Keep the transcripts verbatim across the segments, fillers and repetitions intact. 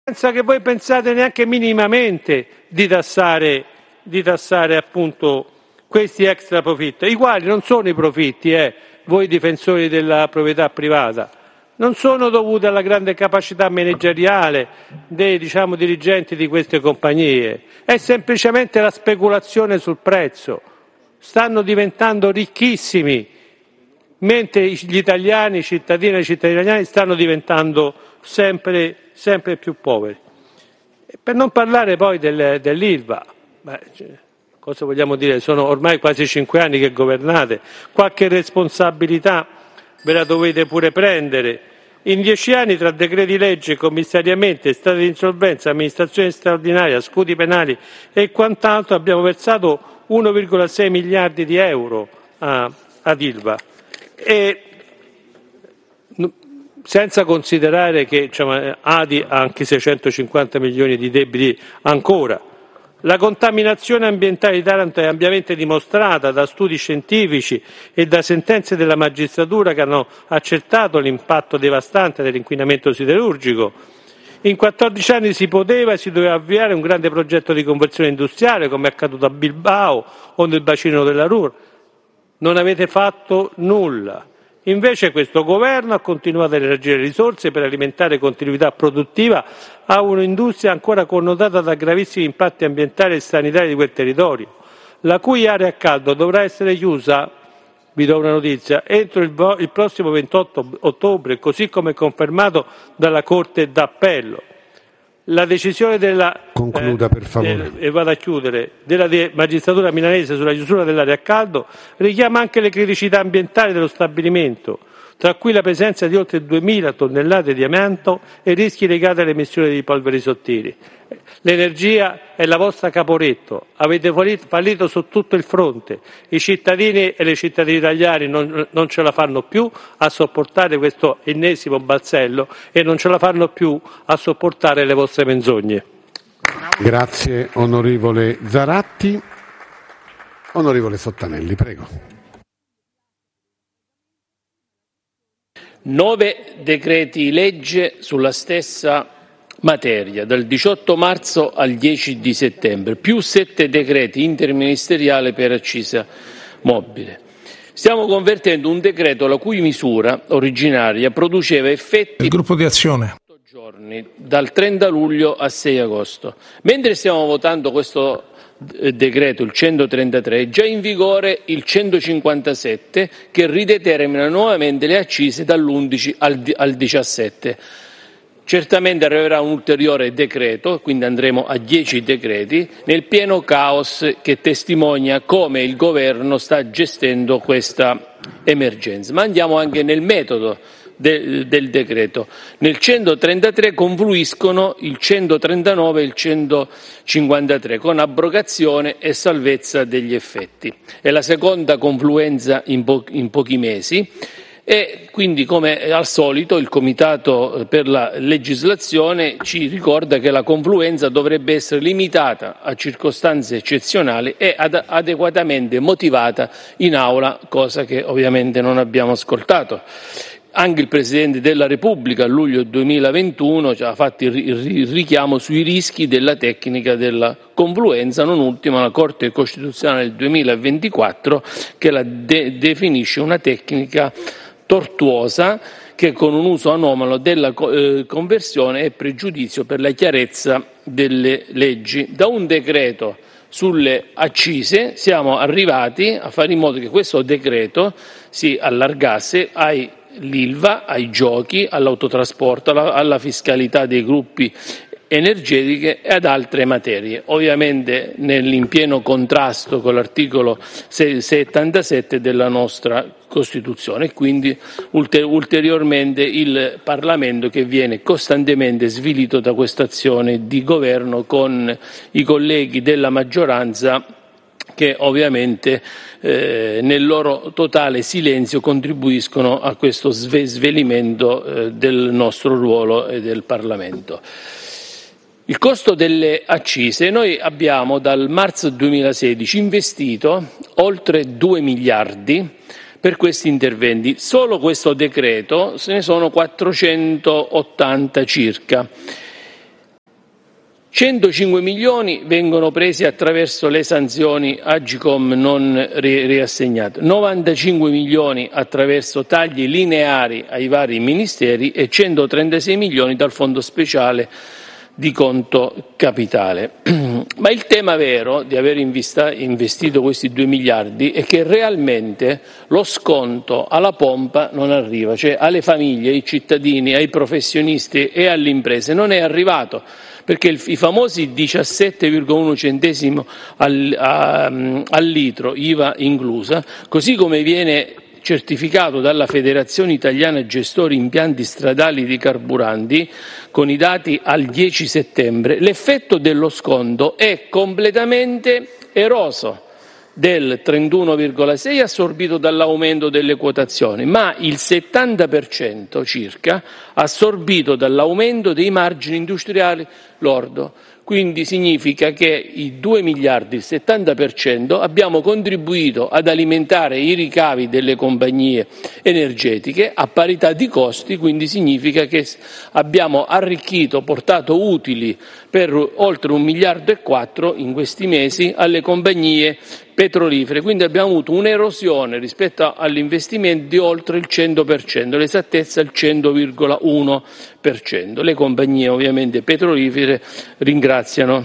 senza che voi pensate neanche minimamente di tassare, di tassare appunto questi extra profitti, i quali non sono i profitti, eh, voi difensori della proprietà privata, non sono dovuti alla grande capacità manageriale dei, diciamo, dirigenti di queste compagnie, è semplicemente la speculazione sul prezzo. Stanno diventando ricchissimi, mentre gli italiani, i cittadini e i cittadini italiani stanno diventando sempre, sempre più poveri. E per non parlare poi del, dell'Ilva. Beh, cioè, cosa vogliamo dire? Sono ormai quasi cinque anni che governate, qualche responsabilità ve la dovete pure prendere. In dieci anni, tra decreti legge, commissariamenti, stati di insolvenza, amministrazione straordinaria, scudi penali e quant'altro, abbiamo versato uno virgola sei miliardi di euro a, ad Ilva. E senza considerare che, diciamo, Adi ha anche seicentocinquanta milioni di debiti ancora. La contaminazione ambientale di Taranto è ampiamente dimostrata da studi scientifici e da sentenze della magistratura che hanno accertato l'impatto devastante dell'inquinamento siderurgico. In quattordici anni si poteva e si doveva avviare un grande progetto di conversione industriale, come è accaduto a Bilbao o nel bacino della Ruhr. Non avete fatto nulla. Invece questo governo ha continuato a elargire risorse per alimentare continuità produttiva a un'industria ancora connotata da gravissimi impatti ambientali e sanitari di quel territorio, la cui area a caldo dovrà essere chiusa, vi do una notizia, entro il, il prossimo ventotto ottobre, così come confermato dalla Corte d'Appello. La decisione della, Concluda, per favore. Del, e vado a chiudere, della de, magistratura milanese sulla chiusura dell'area a caldo richiama anche le criticità ambientali dello stabilimento, tra cui la presenza di oltre duemila tonnellate di amianto e rischi legati all'emissione di polveri sottili. L'energia è la vostra Caporetto, avete fallito su tutto il fronte, i cittadini e le cittadine italiane non, non ce la fanno più a sopportare questo ennesimo balzello e non ce la fanno più a sopportare le vostre menzogne. Grazie onorevole Zaratti. Onorevole Sottanelli, prego. Nove decreti legge sulla stessa materia, dal diciotto marzo al dieci di settembre, più sette decreti interministeriali per accisa mobile. Stiamo convertendo un decreto la cui misura originaria produceva effetti il gruppo di azione giorni, dal trenta luglio al sei agosto. Mentre stiamo votando questo decreto, il centotrentatré, è già in vigore il centocinquantasette che ridetermina nuovamente le accise dall'undici al diciassette. Certamente arriverà un ulteriore decreto, quindi andremo a dieci decreti, nel pieno caos che testimonia come il governo sta gestendo questa emergenza. Ma andiamo anche nel metodo de, del decreto. Nel centotrentatré confluiscono il centotrentanove e il centocinquantatré con abrogazione e salvezza degli effetti. È la seconda confluenza in, po- in pochi mesi. E quindi, come al solito, il Comitato per la legislazione ci ricorda che la confluenza dovrebbe essere limitata a circostanze eccezionali e ad- adeguatamente motivata in aula, cosa che ovviamente non abbiamo ascoltato. Anche il Presidente della Repubblica a luglio duemilaventuno ci ha fatto il richiamo sui rischi della tecnica della confluenza, non ultima la Corte Costituzionale del duemilaventiquattro che la de- definisce una tecnica tortuosa che con un uso anomalo della eh, conversione è pregiudizio per la chiarezza delle leggi. Da un decreto sulle accise siamo arrivati a fare in modo che questo decreto si allargasse ai l'Ilva, ai giochi, all'autotrasporto, alla, alla fiscalità dei gruppi energetiche e ad altre materie, ovviamente in pieno contrasto con l'articolo settantasette della nostra Costituzione e quindi ulteriormente il Parlamento che viene costantemente svilito da questa azione di governo con i colleghi della maggioranza che ovviamente eh, nel loro totale silenzio contribuiscono a questo sve- svelimento eh, del nostro ruolo e del Parlamento. Il costo delle accise, noi abbiamo dal marzo duemilasedici investito oltre due miliardi per questi interventi, solo questo decreto se ne sono quattrocentottanta circa. centocinque milioni vengono presi attraverso le sanzioni Agcom non ri- riassegnate, novantacinque milioni attraverso tagli lineari ai vari ministeri e centotrentasei milioni dal fondo speciale di conto capitale. Ma il tema vero di aver invista- investito questi due miliardi è che realmente lo sconto alla pompa non arriva, cioè alle famiglie, ai cittadini, ai professionisti e alle imprese non è arrivato, perché il, i famosi diciassette virgola uno centesimi al, a, al litro, I V A inclusa, così come viene certificato dalla Federazione Italiana Gestori Impianti Stradali di Carburanti, con i dati al dieci settembre, l'effetto dello sconto è completamente eroso, del trentuno virgola sei per cento assorbito dall'aumento delle quotazioni, ma il settanta per cento circa assorbito dall'aumento dei margini industriali lordo. Quindi significa che i due miliardi, il settanta per cento, abbiamo contribuito ad alimentare i ricavi delle compagnie energetiche a parità di costi, quindi significa che abbiamo arricchito, portato utili per oltre un miliardo e quattro in questi mesi alle compagnie petrolifere. Quindi abbiamo avuto un'erosione rispetto all'investimento di oltre il cento per cento, l'esattezza il cento virgola uno per cento. Le compagnie ovviamente petrolifere ringraziano.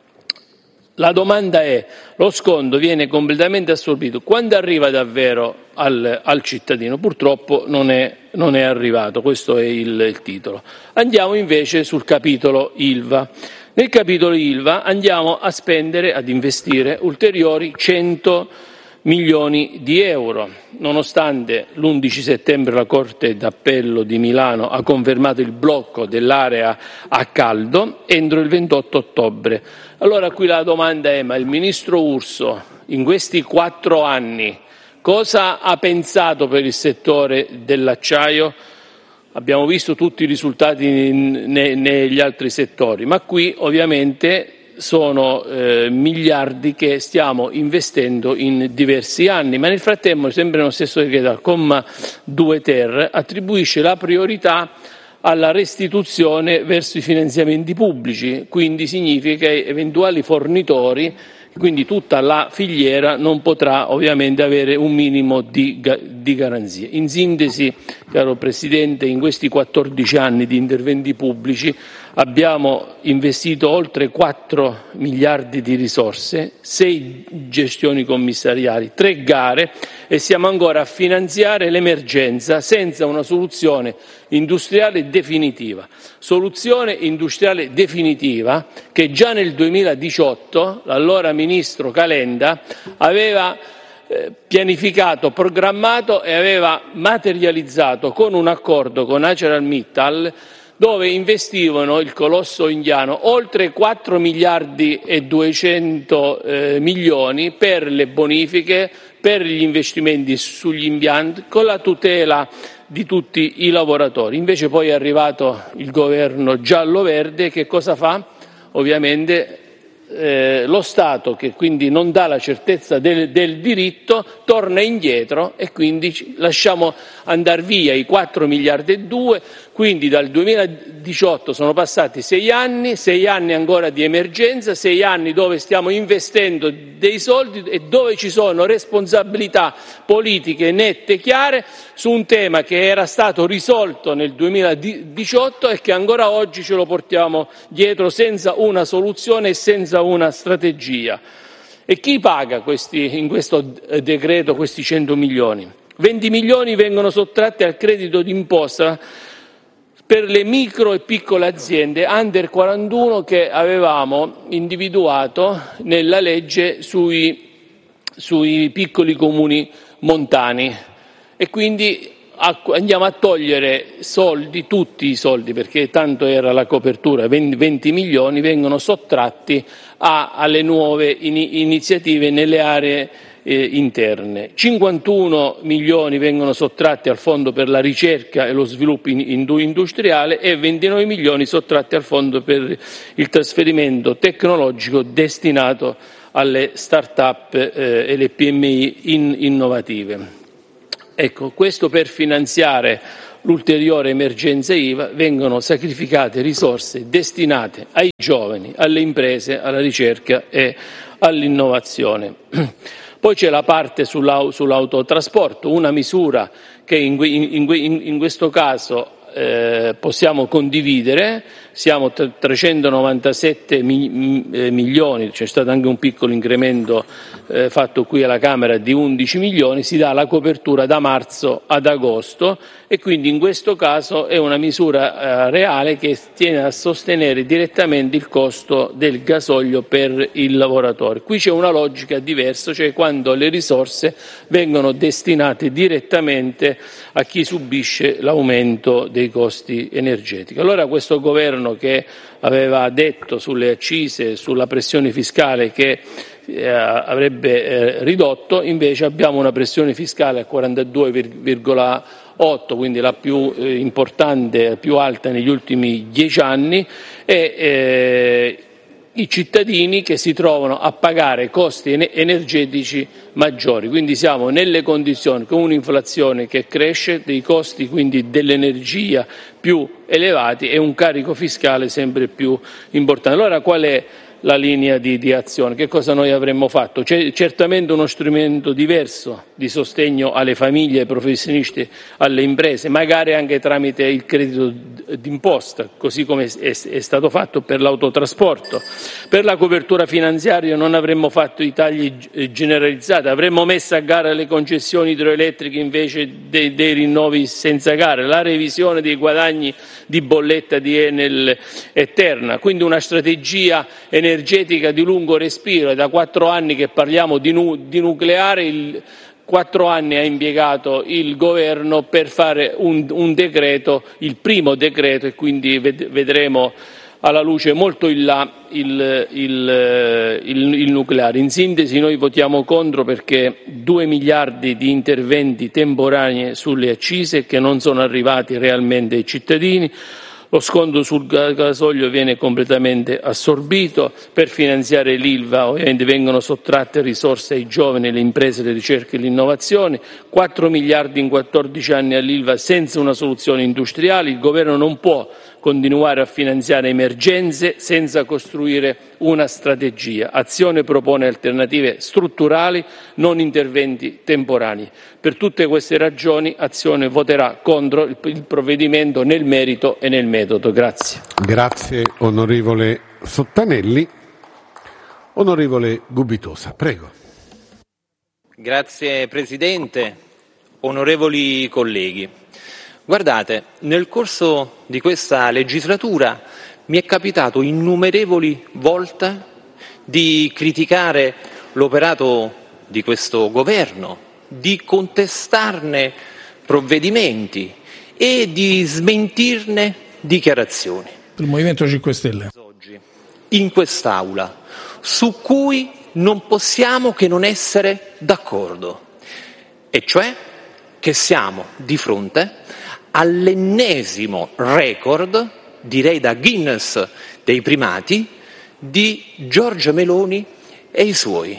La domanda è: lo sconto viene completamente assorbito, quando arriva davvero al, al cittadino? Purtroppo non è, non è arrivato, questo è il, il titolo. Andiamo invece sul capitolo I L V A. Nel capitolo I L V A andiamo a spendere, ad investire ulteriori cento milioni di euro, nonostante l'undici settembre la Corte d'Appello di Milano ha confermato il blocco dell'area a caldo entro il ventotto ottobre. Allora qui la domanda è: ma il ministro Urso in questi quattro anni cosa ha pensato per il settore dell'acciaio? Abbiamo visto tutti i risultati ne, negli altri settori, ma qui ovviamente sono eh, miliardi che stiamo investendo in diversi anni. Ma nel frattempo, sempre nello stesso decreto, al comma due ter, attribuisce la priorità alla restituzione verso i finanziamenti pubblici, quindi significa che eventuali fornitori, quindi tutta la filiera, non potrà ovviamente avere un minimo di, di garanzie. In sintesi, caro Presidente, in questi quattordici anni di interventi pubblici abbiamo investito oltre quattro miliardi di risorse, sei gestioni commissariali, tre gare e siamo ancora a finanziare l'emergenza senza una soluzione industriale definitiva. Soluzione industriale definitiva che già nel duemiladiciotto l'allora ministro Calenda aveva pianificato, programmato e aveva materializzato con un accordo con ArcelorMittal, dove investivano il colosso indiano oltre quattro miliardi e duecento eh, milioni per le bonifiche, per gli investimenti sugli impianti, con la tutela di tutti i lavoratori. Invece poi è arrivato il governo giallo-verde, che cosa fa? Ovviamente eh, lo Stato, che quindi non dà la certezza del, del diritto, torna indietro e quindi lasciamo andare via i quattro miliardi e due. Quindi dal duemiladiciotto sono passati sei anni, sei anni ancora di emergenza, sei anni dove stiamo investendo dei soldi e dove ci sono responsabilità politiche nette e chiare su un tema che era stato risolto nel duemiladiciotto e che ancora oggi ce lo portiamo dietro senza una soluzione e senza una strategia. E chi paga questi, in questo decreto questi cento milioni? venti milioni vengono sottratti al credito d'imposta per le micro e piccole aziende under quarantuno che avevamo individuato nella legge sui, sui piccoli comuni montani, e quindi andiamo a togliere soldi, tutti i soldi, perché tanto era la copertura, venti milioni vengono sottratti a, alle nuove in, iniziative nelle aree Eh, interne. cinquantuno milioni vengono sottratti al Fondo per la ricerca e lo sviluppo industriale e ventinove milioni sottratti al Fondo per il trasferimento tecnologico destinato alle start-up eh, e le P M I in, innovative. Ecco, questo per finanziare l'ulteriore emergenza I V A vengono sacrificate risorse destinate ai giovani, alle imprese, alla ricerca e all'innovazione. Poi c'è la parte sull'autotrasporto, una misura che in, in, in, in questo caso eh, possiamo condividere. Siamo trecentonovantasette milioni, c'è stato anche un piccolo incremento eh, fatto qui alla Camera di undici milioni, si dà la copertura da marzo ad agosto e quindi in questo caso è una misura eh, reale che tiene a sostenere direttamente il costo del gasolio per il lavoratore. Qui c'è una logica diversa, cioè quando le risorse vengono destinate direttamente a chi subisce l'aumento dei costi energetici. Allora questo governo che aveva detto sulle accise, sulla pressione fiscale che eh, avrebbe eh, ridotto, invece abbiamo una pressione fiscale a quarantadue virgola otto, quindi la più eh, importante, più alta negli ultimi dieci anni e eh, i cittadini che si trovano a pagare costi energetici maggiori. Quindi siamo nelle condizioni con un'inflazione che cresce, dei costi quindi dell'energia più elevati e un carico fiscale sempre più importante. Allora qual è la linea di, di azione? Che cosa noi avremmo fatto? C'è certamente uno strumento diverso di sostegno alle famiglie, ai professionisti, alle imprese, magari anche tramite il credito d'imposta, così come è, è stato fatto per l'autotrasporto. Per la copertura finanziaria non avremmo fatto i tagli generalizzati, avremmo messo a gara le concessioni idroelettriche invece dei, dei rinnovi senza gare, la revisione dei guadagni di bolletta di Enel e Terna, quindi una strategia energetica di lungo respiro. È da quattro anni che parliamo di, nu- di nucleare, il, quattro anni ha impiegato il governo per fare un, un decreto, il primo decreto, e quindi ved- vedremo alla luce molto in là il, il, il, il nucleare. In sintesi noi votiamo contro perché due miliardi di interventi temporanei sulle accise che non sono arrivati realmente ai cittadini. Lo sconto sul gasolio viene completamente assorbito. Per finanziare l'I L V A ovviamente vengono sottratte risorse ai giovani, alle imprese, alle ricerche e all'innovazione. quattro miliardi in quattordici anni all'I L V A senza una soluzione industriale. Il governo non può continuare a finanziare emergenze senza costruire una strategia. Azione propone alternative strutturali, non interventi temporanei. Per tutte queste ragioni Azione voterà contro il provvedimento nel merito e nel metodo. Grazie. Grazie onorevole Sottanelli. Onorevole Gubitosa, prego. Grazie Presidente, onorevoli colleghi. Guardate, nel corso di questa legislatura mi è capitato innumerevoli volte di criticare l'operato di questo governo, di contestarne provvedimenti e di smentirne dichiarazioni. Il Movimento cinque Stelle. Oggi, in quest'Aula, su cui non possiamo che non essere d'accordo, e cioè che siamo di fronte all'ennesimo record, direi da Guinness dei primati, di Giorgia Meloni e i suoi.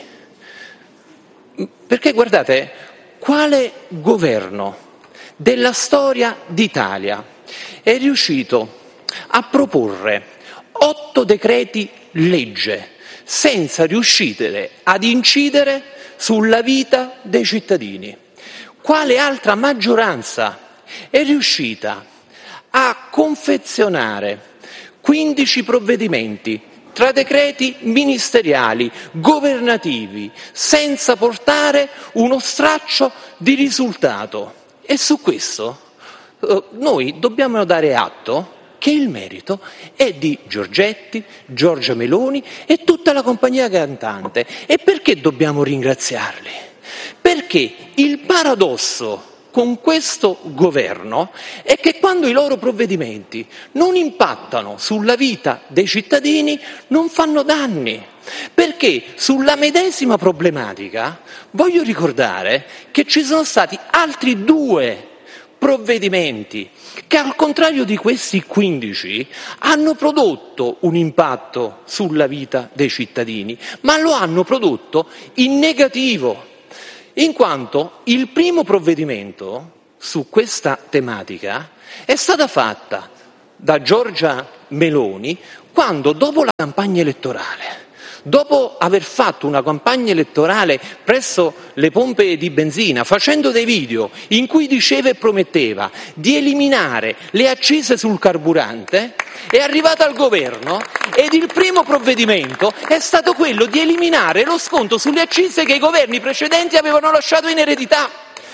Perché guardate, quale governo della storia d'Italia è riuscito a proporre otto decreti legge senza riuscire ad incidere sulla vita dei cittadini? Quale altra maggioranza è riuscita a confezionare quindici provvedimenti tra decreti ministeriali, governativi, senza portare uno straccio di risultato? E su questo eh, noi dobbiamo dare atto che il merito è di Giorgetti, Giorgia Meloni e tutta la compagnia cantante. E perché dobbiamo ringraziarli? Perché il paradosso con questo governo è che quando i loro provvedimenti non impattano sulla vita dei cittadini non fanno danni, perché sulla medesima problematica voglio ricordare che ci sono stati altri due provvedimenti che, al contrario di questi quindici, hanno prodotto un impatto sulla vita dei cittadini, ma lo hanno prodotto in negativo. in quanto il primo provvedimento su questa tematica è stata fatta da Giorgia Meloni quando, dopo la campagna elettorale, dopo aver fatto una campagna elettorale presso le pompe di benzina, facendo dei video in cui diceva e prometteva di eliminare le accise sul carburante, è arrivata al governo ed il primo provvedimento è stato quello di eliminare lo sconto sulle accise che i governi precedenti avevano lasciato in eredità,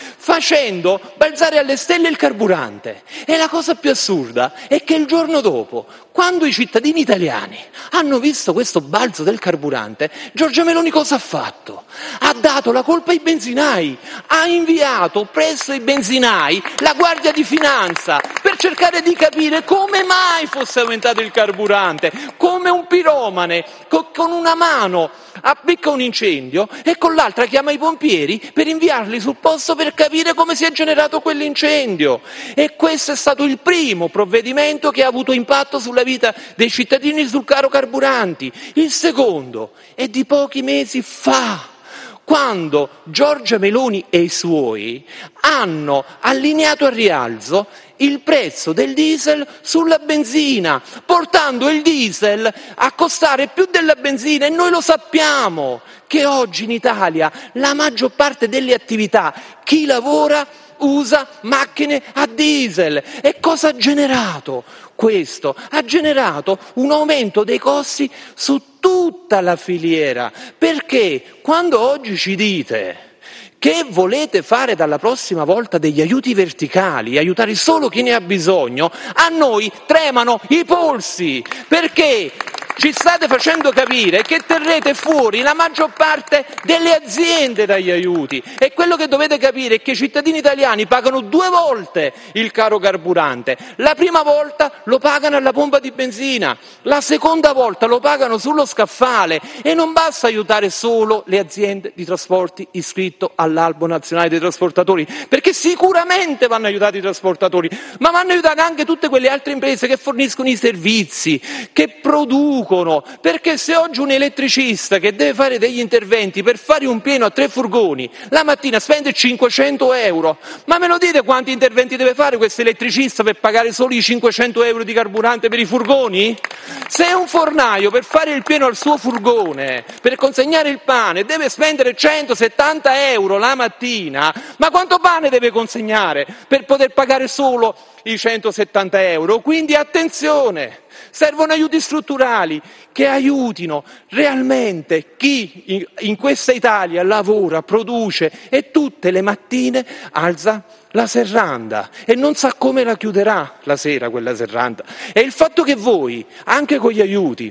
facendo balzare alle stelle il carburante. E la cosa più assurda è che il giorno dopo, quando i cittadini italiani hanno visto questo balzo del carburante, Giorgia Meloni cosa ha fatto? Ha dato la colpa ai benzinai, ha inviato presso i benzinai la Guardia di Finanza per cercare di capire come mai fosse aumentato il carburante, come un piromane con una mano appicca un incendio e con l'altra chiama i pompieri per inviarli sul posto per capire come si è generato quell'incendio. E questo è stato il primo provvedimento che ha avuto impatto sulla vita dei cittadini sul caro carburanti. Il secondo è di pochi mesi fa, quando Giorgia Meloni e i suoi hanno allineato al rialzo il prezzo del diesel sulla benzina, portando il diesel a costare più della benzina. E noi lo sappiamo che oggi in Italia la maggior parte delle attività, chi lavora usa macchine a diesel. E cosa ha generato questo? Ha generato un aumento dei costi su tutta la filiera, perché quando oggi ci dite che volete fare dalla prossima volta degli aiuti verticali, aiutare solo chi ne ha bisogno, a noi tremano i polsi, perché ci state facendo capire che terrete fuori la maggior parte delle aziende dagli aiuti. E quello che dovete capire è che i cittadini italiani pagano due volte il caro carburante. La prima volta lo pagano alla pompa di benzina, la seconda volta lo pagano sullo scaffale. E non basta aiutare solo le aziende di trasporti iscritte all'Albo Nazionale dei Trasportatori, perché sicuramente vanno aiutati i trasportatori, ma vanno aiutate anche tutte quelle altre imprese che forniscono i servizi, che producono. Perché se oggi un elettricista che deve fare degli interventi per fare un pieno a tre furgoni la mattina spende cinquecento euro, ma me lo dite quanti interventi deve fare questo elettricista per pagare solo i cinquecento euro di carburante per i furgoni? Se un fornaio per fare il pieno al suo furgone, per consegnare il pane, deve spendere centosettanta euro la mattina, ma quanto pane deve consegnare per poter pagare solo i centosettanta euro? Quindi attenzione! Servono aiuti strutturali che aiutino realmente chi in questa Italia lavora, produce e tutte le mattine alza la serranda e non sa come la chiuderà la sera quella serranda. E il fatto che voi, anche con gli aiuti,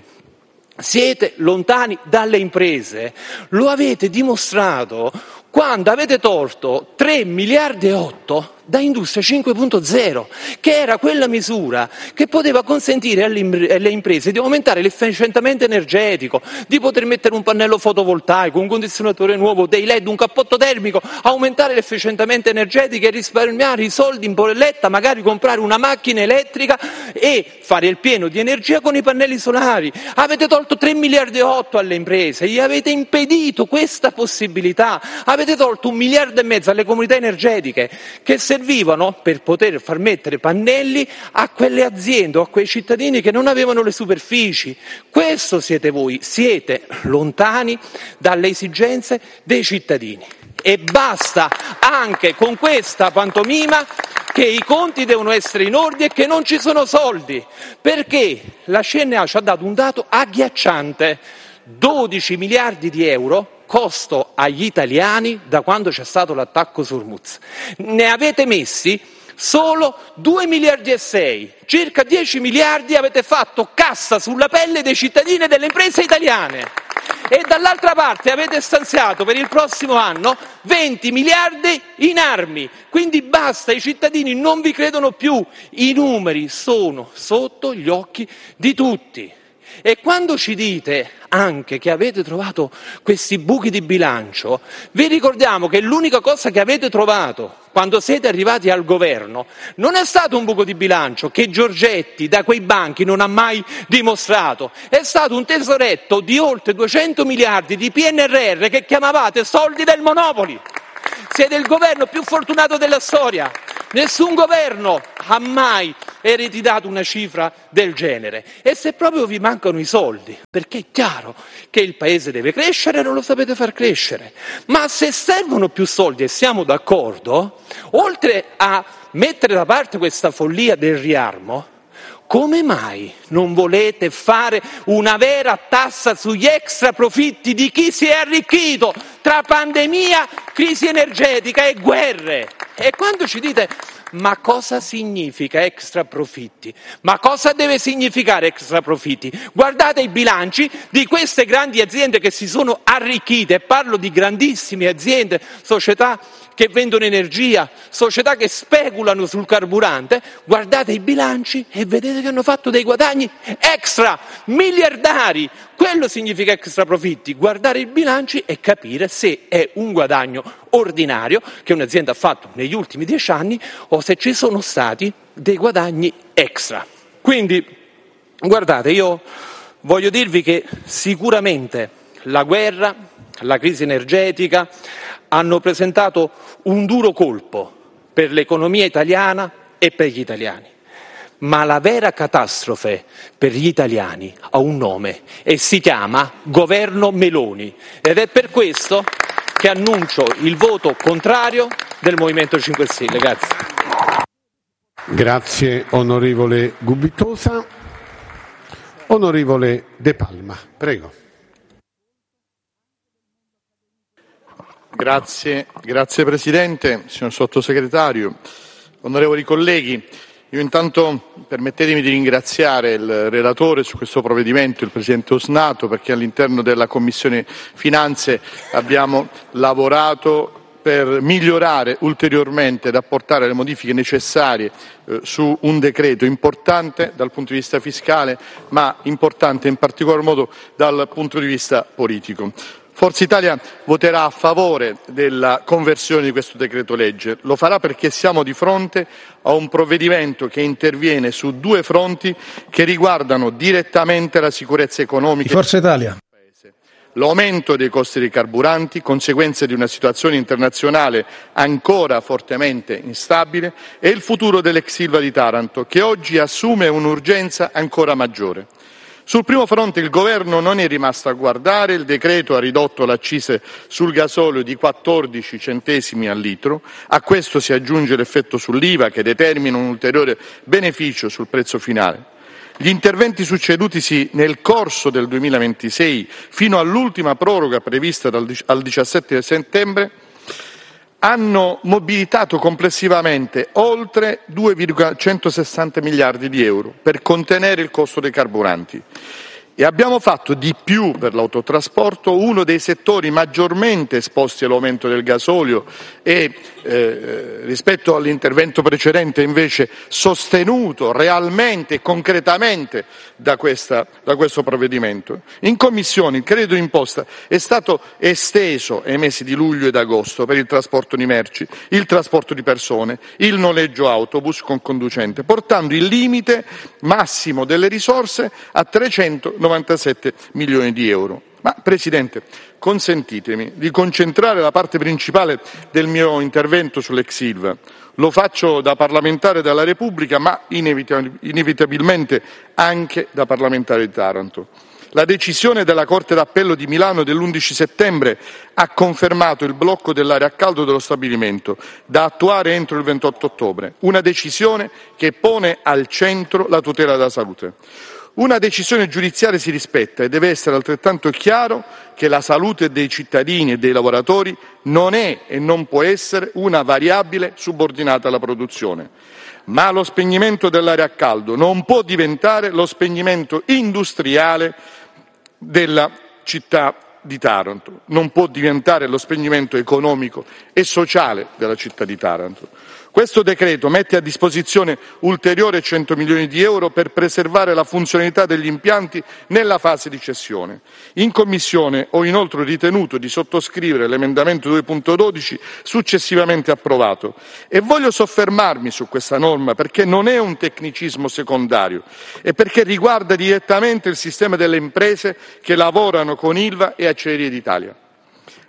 siete lontani dalle imprese, lo avete dimostrato quando avete tolto tre miliardi e otto da Industria cinque punto zero, che era quella misura che poteva consentire alle imprese di aumentare l'efficientamento energetico, di poter mettere un pannello fotovoltaico, un condizionatore nuovo, dei led, un cappotto termico, aumentare l'efficientamento energetico e risparmiare i soldi in bolletta, magari comprare una macchina elettrica e fare il pieno di energia con i pannelli solari. Avete tolto tre miliardi e otto alle imprese, gli avete impedito questa possibilità, avete tolto un miliardo e mezzo alle comunità energetiche che servivano per poter far mettere pannelli a quelle aziende o a quei cittadini che non avevano le superfici. Questo siete voi, siete lontani dalle esigenze dei cittadini. E basta anche con questa pantomima che i conti devono essere in ordine e che non ci sono soldi, perché la C N A ci ha dato un dato agghiacciante: dodici miliardi di euro costo agli italiani da quando c'è stato l'attacco Surmuz. Ne avete messi solo due miliardi e sei, circa dieci miliardi avete fatto cassa sulla pelle dei cittadini e delle imprese italiane. E dall'altra parte avete stanziato per il prossimo anno venti miliardi in armi. Quindi basta, i cittadini non vi credono più, i numeri sono sotto gli occhi di tutti. E quando ci dite anche che avete trovato questi buchi di bilancio, vi ricordiamo che l'unica cosa che avete trovato quando siete arrivati al governo non è stato un buco di bilancio che Giorgetti da quei banchi non ha mai dimostrato, è stato un tesoretto di oltre duecento miliardi di P N R R che chiamavate soldi del Monopoli. Siete il governo più fortunato della storia. Nessun governo ha mai ereditato una cifra del genere. E se proprio vi mancano i soldi, perché è chiaro che il paese deve crescere, non lo sapete far crescere. Ma se servono più soldi, e siamo d'accordo, oltre a mettere da parte questa follia del riarmo, come mai non volete fare una vera tassa sugli extra profitti di chi si è arricchito tra pandemia, crisi energetica e guerre? E quando ci dite ma cosa significa extra profitti? Ma cosa deve significare extra profitti? Guardate i bilanci di queste grandi aziende che si sono arricchite, e parlo di grandissime aziende, società che vendono energia, società che speculano sul carburante. Guardate i bilanci e vedete che hanno fatto dei guadagni extra, miliardari. Quello significa extra profitti, guardare i bilanci e capire se è un guadagno ordinario che un'azienda ha fatto negli ultimi dieci anni o se ci sono stati dei guadagni extra. Quindi, guardate, io voglio dirvi che sicuramente la guerra, la crisi energetica hanno presentato un duro colpo per l'economia italiana e per gli italiani. Ma la vera catastrofe per gli italiani ha un nome e si chiama Governo Meloni. Ed è per questo che annuncio il voto contrario del Movimento cinque Stelle. Grazie. Grazie onorevole Gubitosa. Onorevole De Palma, prego. Grazie, grazie Presidente, signor Sottosegretario, onorevoli colleghi. Io intanto permettetemi di ringraziare il relatore su questo provvedimento, il Presidente Osnato, perché all'interno della Commissione Finanze abbiamo lavorato per migliorare ulteriormente ed apportare le modifiche necessarie eh, su un decreto importante dal punto di vista fiscale, ma importante in particolar modo dal punto di vista politico. Forza Italia voterà a favore della conversione di questo decreto legge. Lo farà perché siamo di fronte a un provvedimento che interviene su due fronti che riguardano direttamente la sicurezza economica. Forza Italia. L'aumento dei costi dei carburanti, conseguenze di una situazione internazionale ancora fortemente instabile, e il futuro dell'ex Ilva di Taranto, che oggi assume un'urgenza ancora maggiore. Sul primo fronte il Governo non è rimasto a guardare, il decreto ha ridotto l'accise sul gasolio di quattordici centesimi al litro, a questo si aggiunge l'effetto sull'I V A che determina un ulteriore beneficio sul prezzo finale. Gli interventi succedutisi nel corso del duemilaventisei fino all'ultima proroga prevista dal, al diciassette settembre hanno mobilitato complessivamente oltre due virgola centosessanta miliardi di euro per contenere il costo dei carburanti. E abbiamo fatto di più per l'autotrasporto, uno dei settori maggiormente esposti all'aumento del gasolio e eh, rispetto all'intervento precedente invece sostenuto realmente e concretamente da, questa, da questo provvedimento. In Commissione il credito d'imposta è stato esteso ai mesi di luglio ed agosto per il trasporto di merci, il trasporto di persone, il noleggio autobus con conducente, portando il limite massimo delle risorse a trecentonovantasette milioni di euro. Ma, Presidente, consentitemi di concentrare la parte principale del mio intervento sull'ex Ilva. Lo faccio da parlamentare della Repubblica, ma inevitabilmente anche da parlamentare di Taranto. La decisione della Corte d'Appello di Milano dell'undici settembre ha confermato il blocco dell'area a caldo dello stabilimento, da attuare entro il ventotto ottobre, una decisione che pone al centro la tutela della salute. Una decisione giudiziaria si rispetta e deve essere altrettanto chiaro che la salute dei cittadini e dei lavoratori non è e non può essere una variabile subordinata alla produzione. Ma lo spegnimento dell'area a caldo non può diventare lo spegnimento industriale della città di Taranto, non può diventare lo spegnimento economico e sociale della città di Taranto. Questo decreto mette a disposizione ulteriori cento milioni di euro per preservare la funzionalità degli impianti nella fase di cessione. In Commissione ho inoltre ritenuto di sottoscrivere l'emendamento due punto dodici successivamente approvato e voglio soffermarmi su questa norma perché non è un tecnicismo secondario e perché riguarda direttamente il sistema delle imprese che lavorano con Ilva e Acciaierie d'Italia.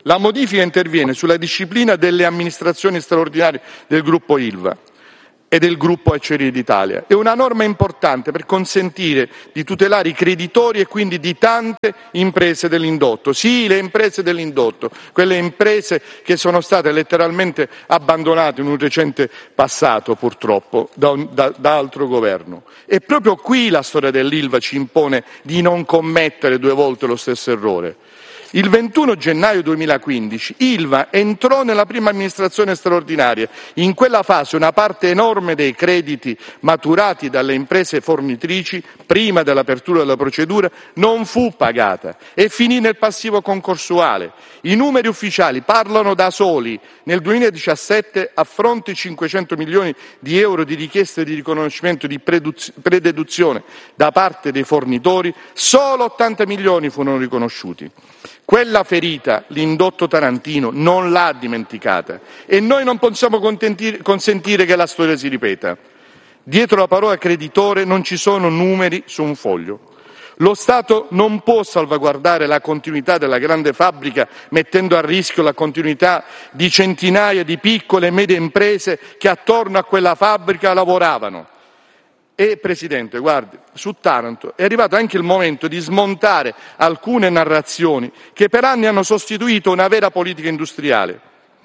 La modifica interviene sulla disciplina delle amministrazioni straordinarie del gruppo Ilva e del gruppo Acciaierie d'Italia. È una norma importante per consentire di tutelare i creditori e quindi di tante imprese dell'indotto. Sì, le imprese dell'indotto, quelle imprese che sono state letteralmente abbandonate in un recente passato, purtroppo, da, un, da, da altro governo. E proprio qui la storia dell'Ilva ci impone di non commettere due volte lo stesso errore. Il ventuno gennaio duemilaquindici Ilva entrò nella prima amministrazione straordinaria. In quella fase una parte enorme dei crediti maturati dalle imprese fornitrici prima dell'apertura della procedura non fu pagata e finì nel passivo concorsuale. I numeri ufficiali parlano da soli. Nel duemiladiciassette, a fronte di cinquecento milioni di euro di richieste di riconoscimento di prededuzione da parte dei fornitori, solo ottanta milioni furono riconosciuti. Quella ferita l'indotto tarantino non l'ha dimenticata e noi non possiamo consentire che la storia si ripeta. Dietro la parola creditore non ci sono numeri su un foglio. Lo Stato non può salvaguardare la continuità della grande fabbrica mettendo a rischio la continuità di centinaia di piccole e medie imprese che attorno a quella fabbrica lavoravano. E Presidente, guardi, su Taranto è arrivato anche il momento di smontare alcune narrazioni che per anni hanno sostituito una vera politica industriale.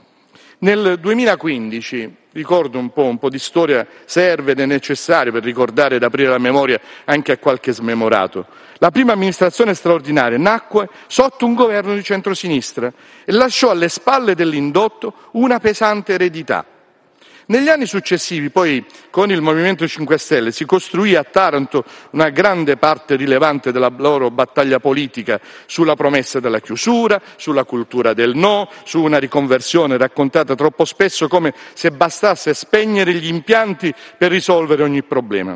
Nel duemilaquindici, ricordo un po', un po' di storia serve ed è necessario per ricordare ed aprire la memoria anche a qualche smemorato. La prima amministrazione straordinaria nacque sotto un governo di centrosinistra e lasciò alle spalle dell'indotto una pesante eredità. Negli anni successivi, poi, con il Movimento cinque Stelle si costruì a Taranto una grande parte rilevante della loro battaglia politica sulla promessa della chiusura, sulla cultura del no, su una riconversione raccontata troppo spesso come se bastasse spegnere gli impianti per risolvere ogni problema.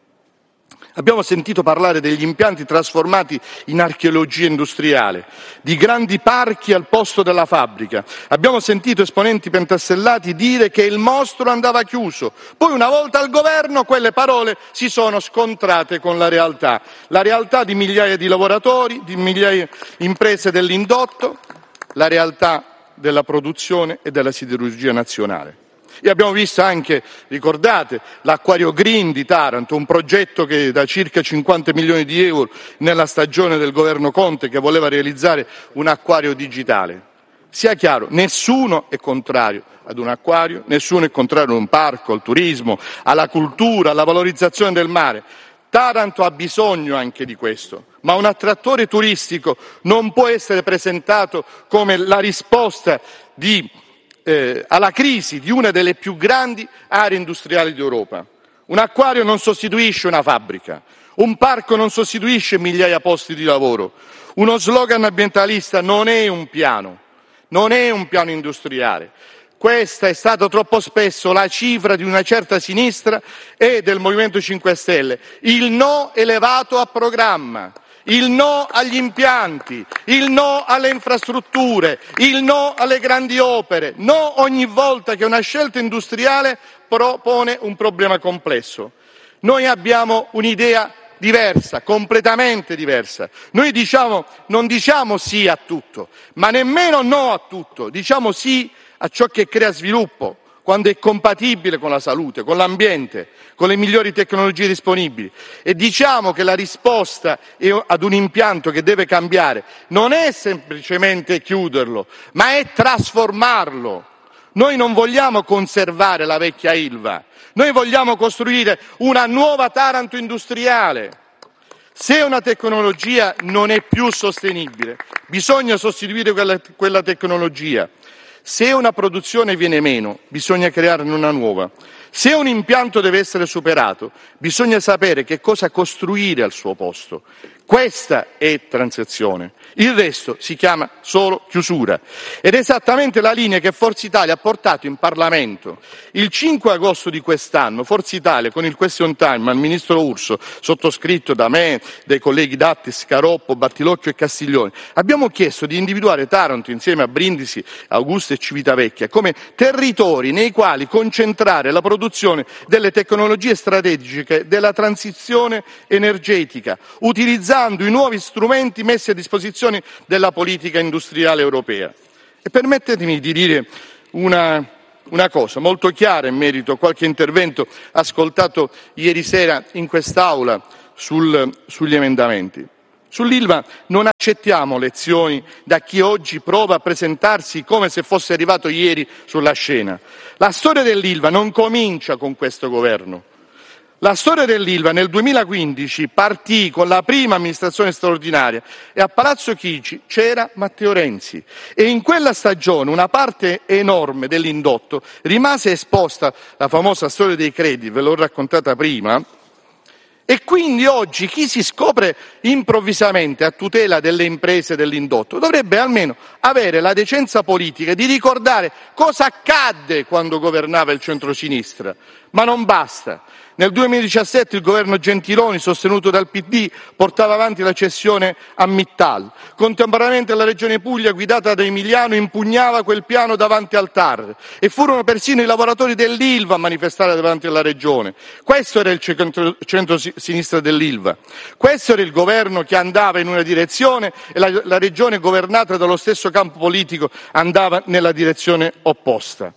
Abbiamo sentito parlare degli impianti trasformati in archeologia industriale, di grandi parchi al posto della fabbrica. Abbiamo sentito esponenti pentastellati dire che il mostro andava chiuso. Poi, una volta al governo, quelle parole si sono scontrate con la realtà. La realtà di migliaia di lavoratori, di migliaia di imprese dell'indotto, la realtà della produzione e della siderurgia nazionale. E abbiamo visto anche, ricordate, l'Acquario Green di Taranto, un progetto che da circa cinquanta milioni di euro nella stagione del governo Conte che voleva realizzare un acquario digitale. Sia chiaro, nessuno è contrario ad un acquario, nessuno è contrario ad un parco, al turismo, alla cultura, alla valorizzazione del mare. Taranto ha bisogno anche di questo, ma un attrattore turistico non può essere presentato come la risposta di Eh, alla crisi di una delle più grandi aree industriali d'Europa. Un acquario non sostituisce una fabbrica, un parco non sostituisce migliaia di posti di lavoro, uno slogan ambientalista non è un piano, non è un piano industriale. Questa è stata troppo spesso la cifra di una certa sinistra e del Movimento cinque Stelle, il no elevato a programma. Il no agli impianti, il no alle infrastrutture, il no alle grandi opere, no ogni volta che una scelta industriale propone un problema complesso. Noi abbiamo un'idea diversa, completamente diversa. Noi diciamo, non diciamo sì a tutto, ma nemmeno no a tutto, diciamo sì a ciò che crea sviluppo, quando è compatibile con la salute, con l'ambiente, con le migliori tecnologie disponibili. E diciamo che la risposta ad un impianto che deve cambiare non è semplicemente chiuderlo, ma è trasformarlo. Noi non vogliamo conservare la vecchia Ilva, noi vogliamo costruire una nuova Taranto industriale. Se una tecnologia non è più sostenibile, bisogna sostituire quella, quella tecnologia. Se una produzione viene meno, bisogna crearne una nuova. Se un impianto deve essere superato, bisogna sapere che cosa costruire al suo posto. Questa è transizione. Il resto si chiama solo chiusura. Ed è esattamente la linea che Forza Italia ha portato in Parlamento. Il cinque agosto di quest'anno Forza Italia, con il question time al ministro Urso, sottoscritto da me, dai colleghi Dattis, Caroppo, Battilocchio e Castiglione, abbiamo chiesto di individuare Taranto insieme a Brindisi, Augusta e Civitavecchia come territori nei quali concentrare la produzione delle tecnologie strategiche della transizione energetica, utilizzando i nuovi strumenti messi a disposizione della politica industriale europea. E permettetemi di dire una, una cosa molto chiara in merito a qualche intervento ascoltato ieri sera in quest'Aula sul, sugli emendamenti. Sull'Ilva non accettiamo lezioni da chi oggi prova a presentarsi come se fosse arrivato ieri sulla scena. La storia dell'Ilva non comincia con questo governo. La storia dell'Ilva nel duemilaquindici partì con la prima amministrazione straordinaria e a Palazzo Chigi c'era Matteo Renzi e in quella stagione una parte enorme dell'indotto rimase esposta, la famosa storia dei crediti, ve l'ho raccontata prima, e quindi oggi chi si scopre improvvisamente a tutela delle imprese dell'indotto dovrebbe almeno avere la decenza politica di ricordare cosa accadde quando governava il centrosinistra, ma non basta. Nel duemiladiciassette il governo Gentiloni, sostenuto dal P D, portava avanti la cessione a Mittal. Contemporaneamente la Regione Puglia, guidata da Emiliano, impugnava quel piano davanti al T A R e furono persino i lavoratori dell'Ilva a manifestare davanti alla Regione. Questo era il centro-sinistra dell'Ilva. Questo era il governo che andava in una direzione e la, la Regione governata dallo stesso campo politico andava nella direzione opposta.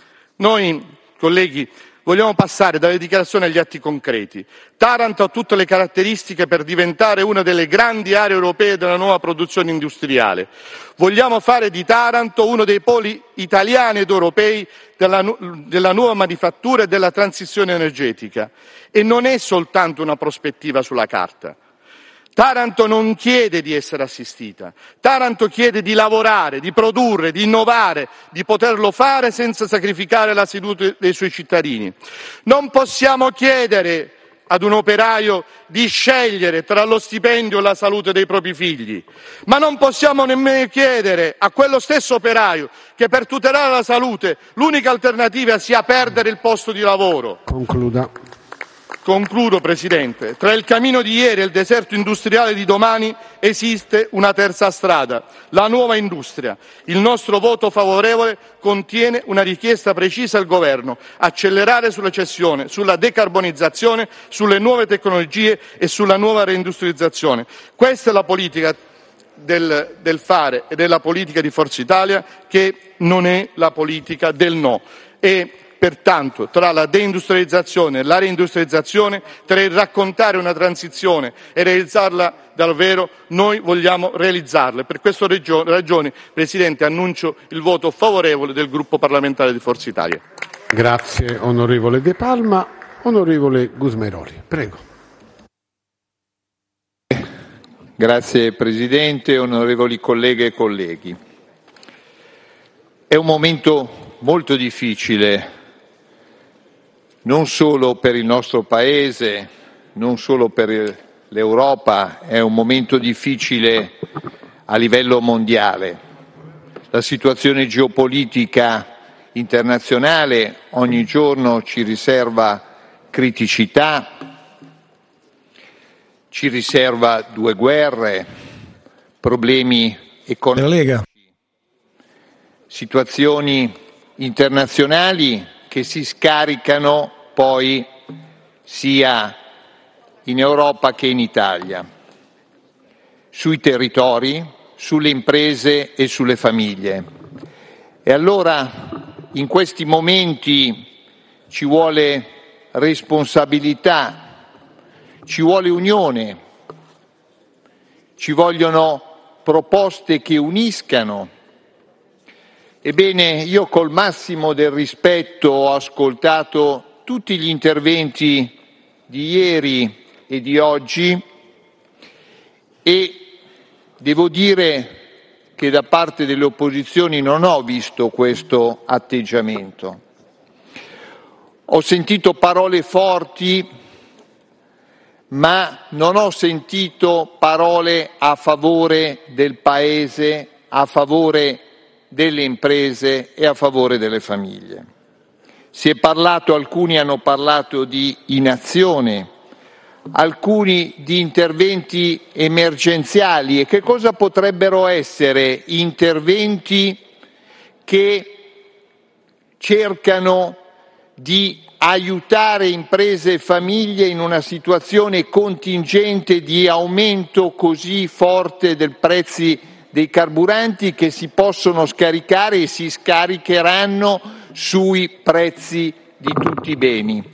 Noi, colleghi, vogliamo passare dalle dichiarazioni agli atti concreti. Taranto ha tutte le caratteristiche per diventare una delle grandi aree europee della nuova produzione industriale. Vogliamo fare di Taranto uno dei poli italiani ed europei della, della nuova manifattura e della transizione energetica. E non è soltanto una prospettiva sulla carta. Taranto non chiede di essere assistita, Taranto chiede di lavorare, di produrre, di innovare, di poterlo fare senza sacrificare la salute dei suoi cittadini. Non possiamo chiedere ad un operaio di scegliere tra lo stipendio e la salute dei propri figli, ma non possiamo nemmeno chiedere a quello stesso operaio che per tutelare la salute l'unica alternativa sia perdere il posto di lavoro. Concluda. Concludo, Presidente. Tra il cammino di ieri e il deserto industriale di domani esiste una terza strada, la nuova industria. Il nostro voto favorevole contiene una richiesta precisa al Governo: accelerare sulla cessione, sulla decarbonizzazione, sulle nuove tecnologie e sulla nuova reindustrializzazione. Questa è la politica del, del fare e della politica di Forza Italia, che non è la politica del no. E pertanto, tra la deindustrializzazione e la reindustrializzazione, tra il raccontare una transizione e realizzarla davvero, noi vogliamo realizzarla. Per queste ragioni, Presidente, annuncio il voto favorevole del gruppo parlamentare di Forza Italia. Grazie onorevole De Palma. Onorevole Gusmeroli, prego. Grazie Presidente, onorevoli colleghe e colleghi. È un momento molto difficile, non solo per il nostro Paese, non solo per l'Europa, è un momento difficile a livello mondiale. La situazione geopolitica internazionale ogni giorno ci riserva criticità, ci riserva due guerre, problemi economici, situazioni internazionali che si scaricano poi sia in Europa che in Italia, sui territori, sulle imprese e sulle famiglie. E allora in questi momenti ci vuole responsabilità, ci vuole unione, ci vogliono proposte che uniscano. Ebbene, io col massimo del rispetto ho ascoltato tutti gli interventi di ieri e di oggi e devo dire che da parte delle opposizioni non ho visto questo atteggiamento. Ho sentito parole forti, ma non ho sentito parole a favore del Paese, a favore delle imprese e a favore delle famiglie. Si è parlato, alcuni hanno parlato di inazione, alcuni di interventi emergenziali. E che cosa potrebbero essere interventi che cercano di aiutare imprese e famiglie in una situazione contingente di aumento così forte dei prezzi dei carburanti che si possono scaricare e si scaricheranno sui prezzi di tutti i beni.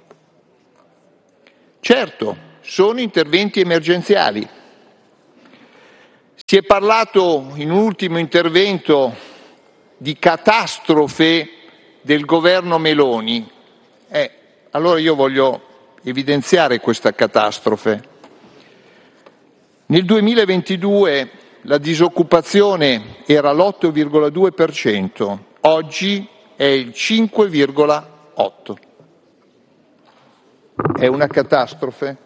Certo, sono interventi emergenziali. Si è parlato in un ultimo intervento di catastrofe del governo Meloni. Eh, allora io voglio evidenziare questa catastrofe. Nel duemilaventidue la disoccupazione era l'otto virgola due per cento, oggi è il cinque virgola otto per cento. È una catastrofe.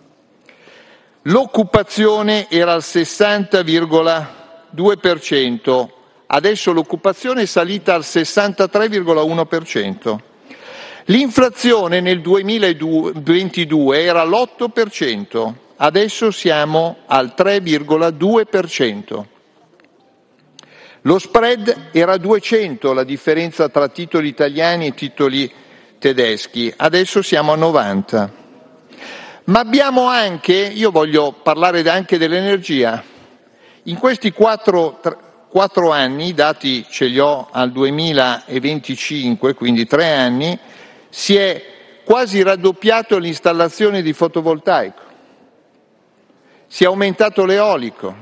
L'occupazione era al sessanta virgola due per cento, adesso l'occupazione è salita al sessantatré virgola uno per cento. L'inflazione nel duemilaventidue era l'otto per cento, adesso siamo al tre virgola due per cento. Lo spread era duecento, la differenza tra titoli italiani e titoli tedeschi, adesso siamo a novanta. Ma abbiamo anche, io voglio parlare anche dell'energia, in questi quattro, quattro anni, i dati ce li ho al duemilaventicinque, quindi tre anni, si è quasi raddoppiato l'installazione di fotovoltaico, si è aumentato l'eolico,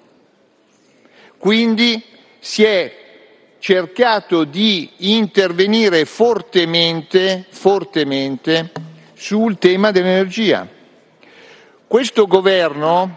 quindi si è cercato di intervenire fortemente, fortemente sul tema dell'energia. Questo governo,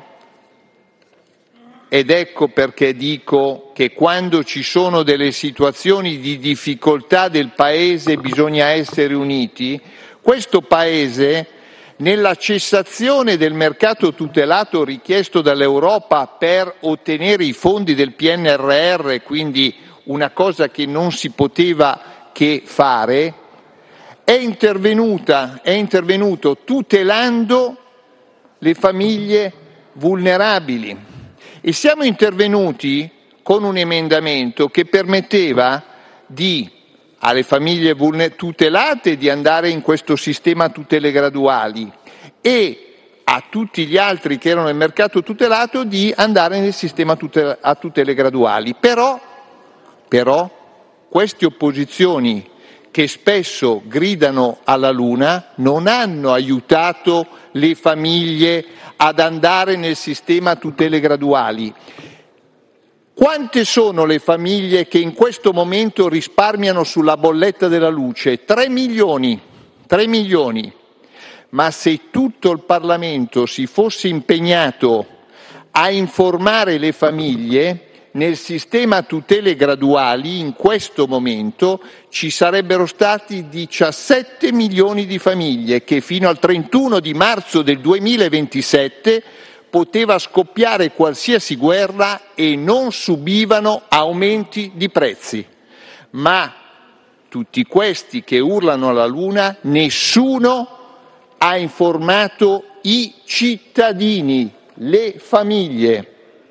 ed ecco perché dico che quando ci sono delle situazioni di difficoltà del Paese bisogna essere uniti, questo Paese nella cessazione del mercato tutelato richiesto dall'Europa per ottenere i fondi del P N R R, quindi una cosa che non si poteva che fare, è intervenuta, è intervenuto tutelando le famiglie vulnerabili e siamo intervenuti con un emendamento che permetteva di, alle famiglie tutelate di andare in questo sistema a tutele graduali e a tutti gli altri che erano nel mercato tutelato di andare nel sistema a tutele graduali. Però Però queste opposizioni che spesso gridano alla luna non hanno aiutato le famiglie ad andare nel sistema a tutele graduali. Quante sono le famiglie che in questo momento risparmiano sulla bolletta della luce? Tre milioni, tre milioni. Ma se tutto il Parlamento si fosse impegnato a informare le famiglie, nel sistema a tutele graduali in questo momento ci sarebbero stati diciassette milioni di famiglie che fino al trentuno di marzo del duemilaventisette poteva scoppiare qualsiasi guerra e non subivano aumenti di prezzi. Ma tutti questi che urlano alla luna, nessuno ha informato i cittadini, le famiglie.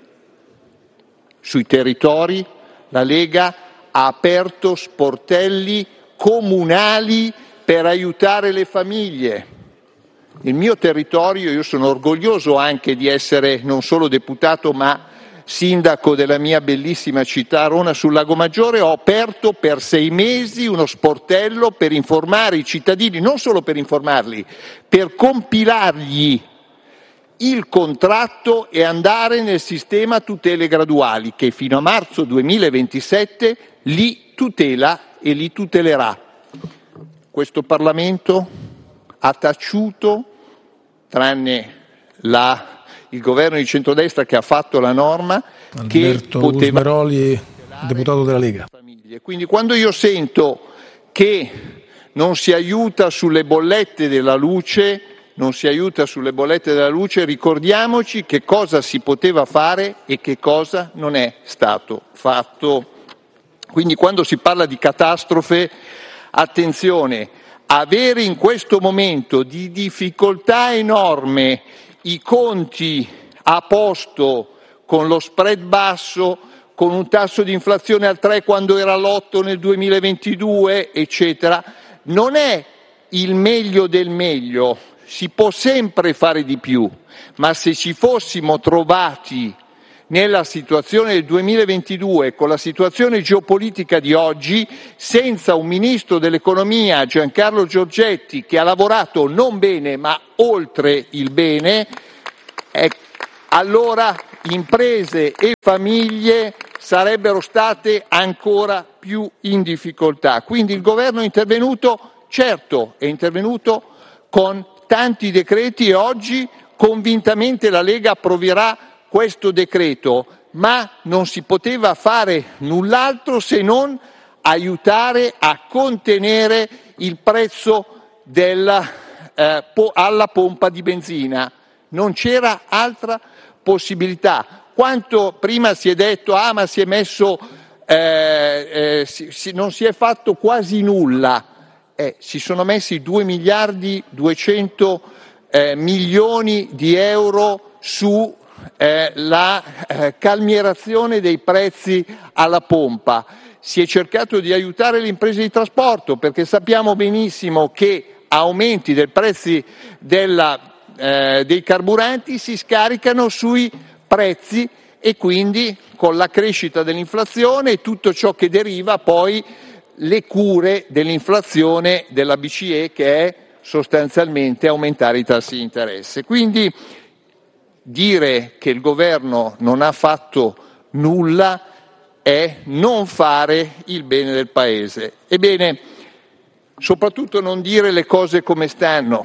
Sui territori la Lega ha aperto sportelli comunali per aiutare le famiglie. Nel mio territorio, io sono orgoglioso anche di essere non solo deputato ma sindaco della mia bellissima città Arona sul Lago Maggiore, ho aperto per sei mesi uno sportello per informare i cittadini, non solo per informarli, per compilargli il contratto e andare nel sistema tutele graduali che fino a marzo duemilaventisette li tutela e li tutelerà. Questo Parlamento ha taciuto, tranne la, il governo di centrodestra che ha fatto la norma, Alberto che poteva Gusmeroli, deputato della Lega. Quindi quando io sento che non si aiuta sulle bollette della luce, non si aiuta sulle bollette della luce, ricordiamoci che cosa si poteva fare e che cosa non è stato fatto. Quindi quando si parla di catastrofe, attenzione, avere in questo momento di difficoltà enorme i conti a posto con lo spread basso, con un tasso di inflazione al tre quando era all'otto nel duemilaventidue, eccetera, non è il meglio del meglio. Si può sempre fare di più, ma se ci fossimo trovati nella situazione del duemilaventidue, con la situazione geopolitica di oggi, senza un ministro dell'economia, Giancarlo Giorgetti, che ha lavorato non bene ma oltre il bene, eh, allora imprese e famiglie sarebbero state ancora più in difficoltà. Quindi il governo è intervenuto, certo, è intervenuto con tanti decreti e oggi convintamente la Lega approverà questo decreto, ma non si poteva fare null'altro se non aiutare a contenere il prezzo della, eh, po- alla pompa di benzina. Non c'era altra possibilità. Quanto prima si è detto, ah ma si è messo, eh, eh, si, si, non si è fatto quasi nulla, eh, si sono messi due miliardi duecento eh, milioni di euro su Eh, la eh, calmierazione dei prezzi alla pompa. Si è cercato di aiutare le imprese di trasporto perché sappiamo benissimo che aumenti dei prezzi della, eh, dei carburanti si scaricano sui prezzi e quindi con la crescita dell'inflazione e tutto ciò che deriva poi le cure dell'inflazione della B C E, che è sostanzialmente aumentare i tassi di interesse. Quindi dire che il governo non ha fatto nulla è non fare il bene del Paese. Ebbene, soprattutto non dire le cose come stanno.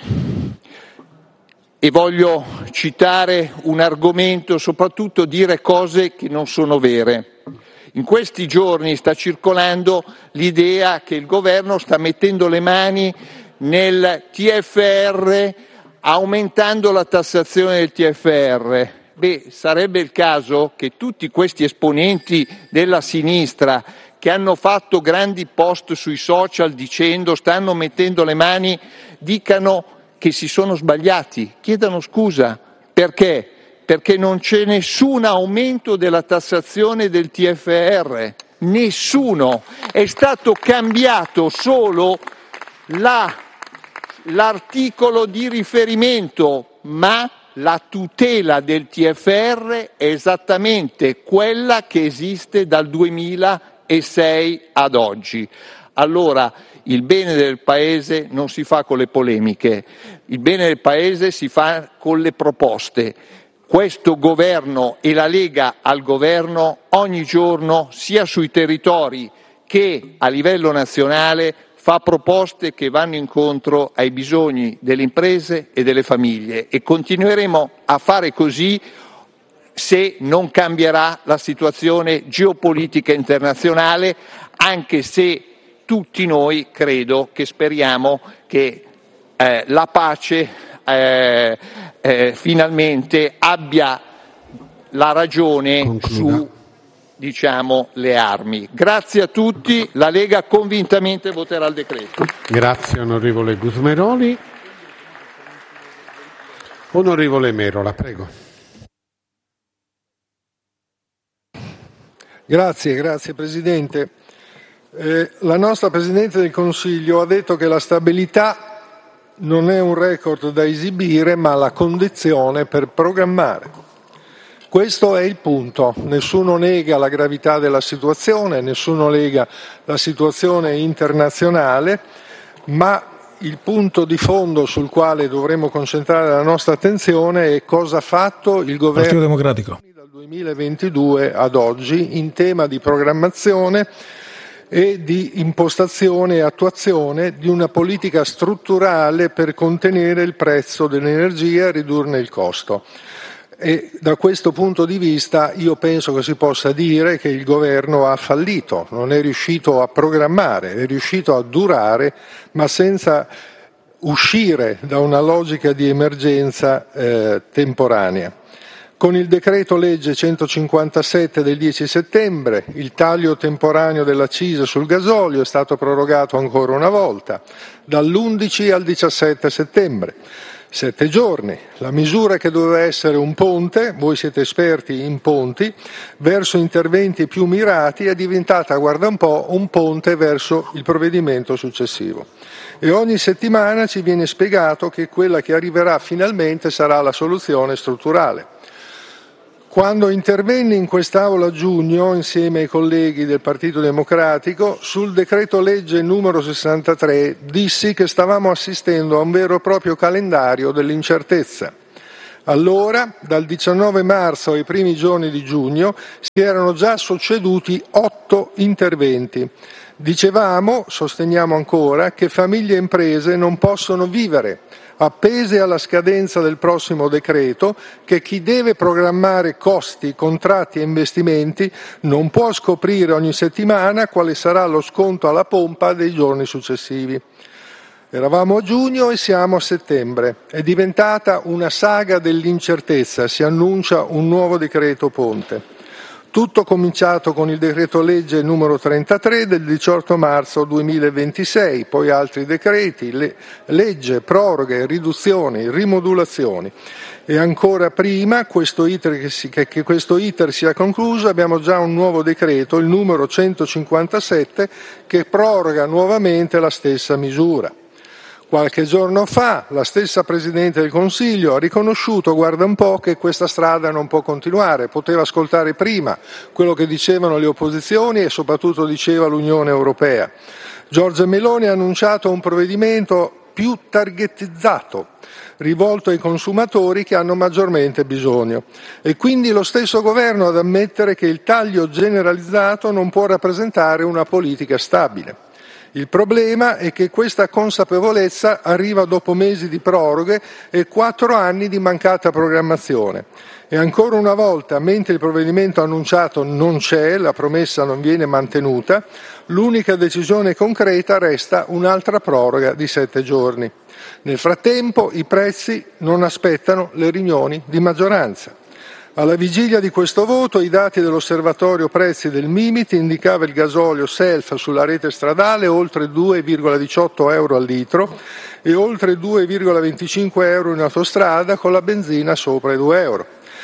E voglio citare un argomento, soprattutto dire cose che non sono vere. In questi giorni sta circolando l'idea che il governo sta mettendo le mani nel T F R aumentando la tassazione del T F R. Beh, sarebbe il caso che tutti questi esponenti della sinistra che hanno fatto grandi post sui social dicendo stanno mettendo le mani, dicano che si sono sbagliati, chiedano scusa. Perché? Perché non c'è nessun aumento della tassazione del T F R, nessuno. È stato cambiato solo la l'articolo di riferimento, ma la tutela del T F R è esattamente quella che esiste dal duemilasei ad oggi. Allora, il bene del Paese non si fa con le polemiche, il bene del Paese si fa con le proposte. Questo governo e la Lega al governo ogni giorno, sia sui territori che a livello nazionale, fa proposte che vanno incontro ai bisogni delle imprese e delle famiglie e continueremo a fare così se non cambierà la situazione geopolitica internazionale, anche se tutti noi credo che speriamo che eh, la pace eh, eh, finalmente abbia la ragione Concluda. su diciamo, le armi. Grazie a tutti, la Lega convintamente voterà il decreto. Grazie onorevole Gusmeroli. Onorevole Merola, prego. Grazie, grazie Presidente. Eh, la nostra Presidente del Consiglio ha detto che la stabilità non è un record da esibire, ma la condizione per programmare. Questo è il punto, nessuno nega la gravità della situazione, nessuno nega la situazione internazionale, ma il punto di fondo sul quale dovremmo concentrare la nostra attenzione è cosa ha fatto il governo Partito Democratico dal duemilaventidue ad oggi in tema di programmazione e di impostazione e attuazione di una politica strutturale per contenere il prezzo dell'energia e ridurne il costo. E da questo punto di vista io penso che si possa dire che il governo ha fallito, non è riuscito a programmare, è riuscito a durare, ma senza uscire da una logica di emergenza eh, temporanea. Con il decreto legge centocinquantasette del dieci settembre il taglio temporaneo dell'accisa sul gasolio è stato prorogato ancora una volta, dall'undici al diciassette settembre. Sette giorni, la misura che doveva essere un ponte, voi siete esperti in ponti, verso interventi più mirati è diventata, guarda un po', un ponte verso il provvedimento successivo. E ogni settimana ci viene spiegato che quella che arriverà finalmente sarà la soluzione strutturale. Quando intervenni in quest'Aula a giugno, insieme ai colleghi del Partito Democratico, sul decreto legge numero sessantatré, dissi che stavamo assistendo a un vero e proprio calendario dell'incertezza. Allora, dal diciannove marzo ai primi giorni di giugno, si erano già succeduti otto interventi. Dicevamo, sosteniamo ancora, che famiglie e imprese non possono vivere appese alla scadenza del prossimo decreto, che chi deve programmare costi, contratti e investimenti non può scoprire ogni settimana quale sarà lo sconto alla pompa dei giorni successivi. Eravamo a giugno e siamo a settembre. È diventata una saga dell'incertezza, si annuncia un nuovo decreto ponte. Tutto cominciato con il decreto legge numero trentatré del diciotto marzo duemilaventisei, poi altri decreti, le, legge, proroghe, riduzioni, rimodulazioni. E ancora prima questo iter che, si, che, che questo iter sia concluso, abbiamo già un nuovo decreto, il numero centocinquantasette, che proroga nuovamente la stessa misura. Qualche giorno fa la stessa Presidente del Consiglio ha riconosciuto, guarda un po', che questa strada non può continuare, poteva ascoltare prima quello che dicevano le opposizioni e soprattutto diceva l'Unione Europea. Giorgia Meloni ha annunciato un provvedimento più targetizzato, rivolto ai consumatori che hanno maggiormente bisogno. E quindi lo stesso governo ad ammettere che il taglio generalizzato non può rappresentare una politica stabile. Il problema è che questa consapevolezza arriva dopo mesi di proroghe e quattro anni di mancata programmazione. E ancora una volta, mentre il provvedimento annunciato non c'è, la promessa non viene mantenuta, l'unica decisione concreta resta un'altra proroga di sette giorni. Nel frattempo i prezzi non aspettano le riunioni di maggioranza. Alla vigilia di questo voto i dati dell'osservatorio prezzi del Mimit indicava il gasolio self sulla rete stradale oltre due virgola diciotto euro al litro e oltre due virgola venticinque euro in autostrada, con la benzina sopra i due euro.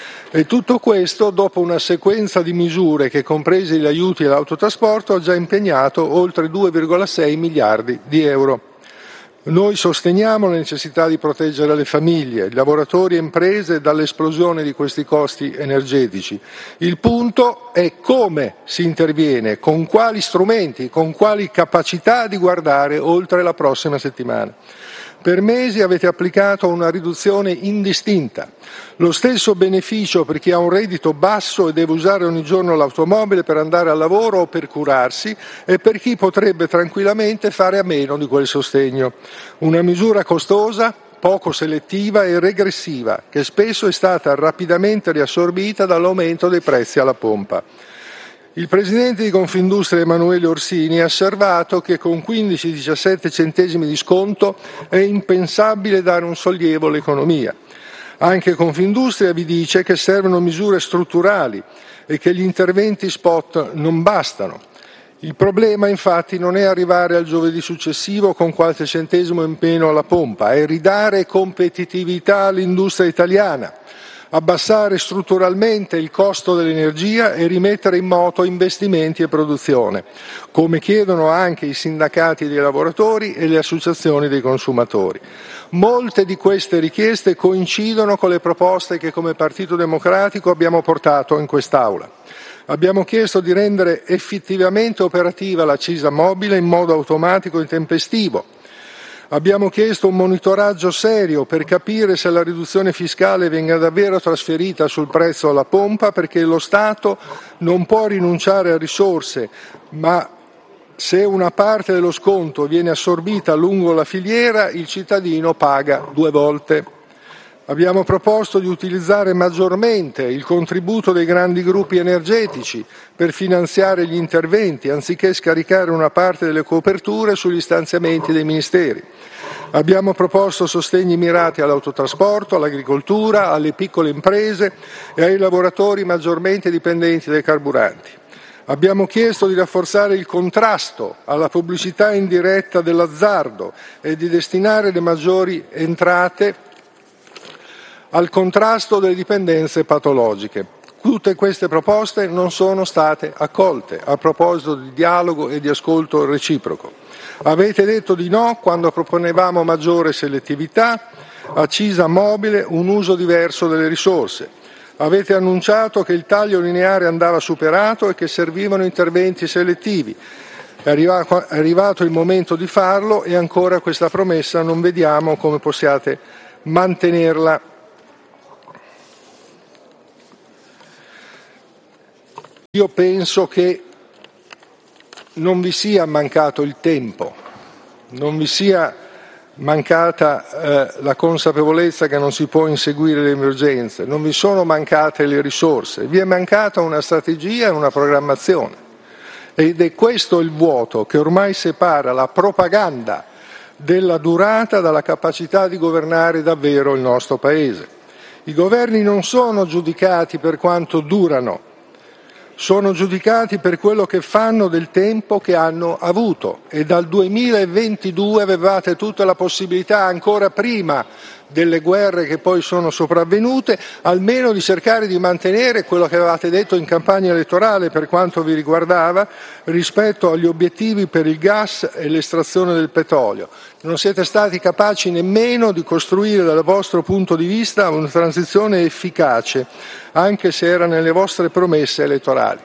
E tutto questo dopo una sequenza di misure che, compresi gli aiuti all'autotrasporto, ha già impegnato oltre due virgola sei miliardi di euro. Noi sosteniamo la necessità di proteggere le famiglie, i lavoratori e imprese dall'esplosione di questi costi energetici. Il punto è come si interviene, con quali strumenti, con quali capacità di guardare oltre la prossima settimana. Per mesi avete applicato una riduzione indistinta, lo stesso beneficio per chi ha un reddito basso e deve usare ogni giorno l'automobile per andare al lavoro o per curarsi, e per chi potrebbe tranquillamente fare a meno di quel sostegno. Una misura costosa, poco selettiva e regressiva, che spesso è stata rapidamente riassorbita dall'aumento dei prezzi alla pompa. Il presidente di Confindustria Emanuele Orsini ha osservato che con quindici diciassette centesimi di sconto è impensabile dare un sollievo all'economia. Anche Confindustria vi dice che servono misure strutturali e che gli interventi spot non bastano. Il problema infatti non è arrivare al giovedì successivo con qualche centesimo in meno alla pompa, è ridare competitività all'industria italiana, abbassare strutturalmente il costo dell'energia e rimettere in moto investimenti e produzione, come chiedono anche i sindacati dei lavoratori e le associazioni dei consumatori. Molte di queste richieste coincidono con le proposte che come Partito Democratico abbiamo portato in quest'Aula. Abbiamo chiesto di rendere effettivamente operativa l'accisa mobile in modo automatico e tempestivo. Abbiamo chiesto un monitoraggio serio per capire se la riduzione fiscale venga davvero trasferita sul prezzo alla pompa, perché lo Stato non può rinunciare a risorse, ma se una parte dello sconto viene assorbita lungo la filiera, il cittadino paga due volte. Abbiamo proposto di utilizzare maggiormente il contributo dei grandi gruppi energetici per finanziare gli interventi, anziché scaricare una parte delle coperture sugli stanziamenti dei ministeri. Abbiamo proposto sostegni mirati all'autotrasporto, all'agricoltura, alle piccole imprese e ai lavoratori maggiormente dipendenti dai carburanti. Abbiamo chiesto di rafforzare il contrasto alla pubblicità indiretta dell'azzardo e di destinare le maggiori entrate al contrasto delle dipendenze patologiche. Tutte queste proposte non sono state accolte, a proposito di dialogo e di ascolto reciproco. Avete detto di no quando proponevamo maggiore selettività, accisa mobile, un uso diverso delle risorse. Avete annunciato che il taglio lineare andava superato e che servivano interventi selettivi. È arrivato il momento di farlo e ancora questa promessa non vediamo come possiate mantenerla. Io penso che non vi sia mancato il tempo, non vi sia mancata eh, la consapevolezza che non si può inseguire le emergenze, non vi sono mancate le risorse, vi è mancata una strategia e una programmazione. Ed è questo il vuoto che ormai separa la propaganda della durata dalla capacità di governare davvero il nostro Paese. I governi non sono giudicati per quanto durano, sono giudicati per quello che fanno del tempo che hanno avuto e dal duemilaventidue avevate tutta la possibilità, ancora prima delle guerre che poi sono sopravvenute, almeno di cercare di mantenere quello che avevate detto in campagna elettorale per quanto vi riguardava rispetto agli obiettivi per il gas e l'estrazione del petrolio. Non siete stati capaci nemmeno di costruire dal vostro punto di vista una transizione efficace, anche se era nelle vostre promesse elettorali.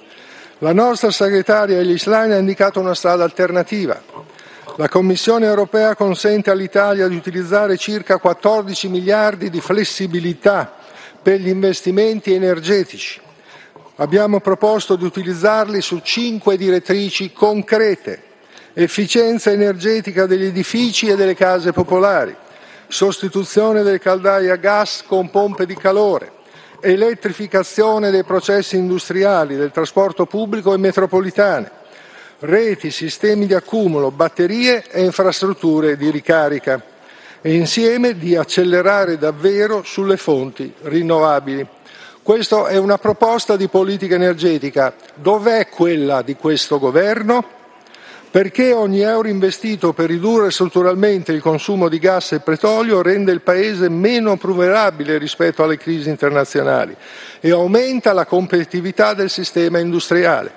La nostra segretaria Elly Schlein ha indicato una strada alternativa. La Commissione europea consente all'Italia di utilizzare circa quattordici miliardi di flessibilità per gli investimenti energetici. Abbiamo proposto di utilizzarli su cinque direttrici concrete: efficienza energetica degli edifici e delle case popolari, sostituzione delle caldaie a gas con pompe di calore, elettrificazione dei processi industriali, del trasporto pubblico e metropolitane, reti, sistemi di accumulo, batterie e infrastrutture di ricarica, e insieme di accelerare davvero sulle fonti rinnovabili. Questa è una proposta di politica energetica. Dov'è quella di questo governo? Perché ogni euro investito per ridurre strutturalmente il consumo di gas e petrolio rende il Paese meno vulnerabile rispetto alle crisi internazionali e aumenta la competitività del sistema industriale.